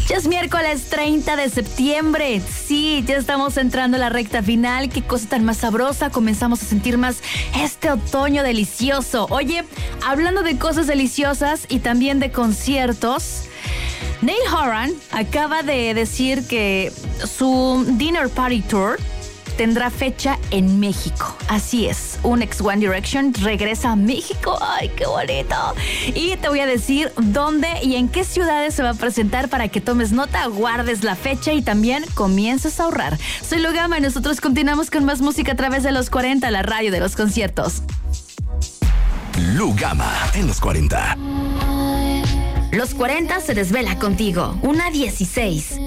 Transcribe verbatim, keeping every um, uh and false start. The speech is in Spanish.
Ya es miércoles treinta de septiembre. Sí, ya estamos entrando a la recta final. Qué cosa tan más sabrosa. Comenzamos a sentir más este otoño delicioso. Oye, hablando de cosas deliciosas y también de conciertos, Niall Horan acaba de decir que su Dinner Party Tour tendrá fecha en México. Así es, un ex One Direction regresa a México. ¡Ay, qué bonito! Y te voy a decir dónde y en qué ciudades se va a presentar para que tomes nota, guardes la fecha y también comiences a ahorrar. Soy Lugama y nosotros continuamos con más música a través de los cuarenta, la radio de los conciertos. Lugama en los cuarenta. Los cuarenta se desvela contigo. Una dieciséis.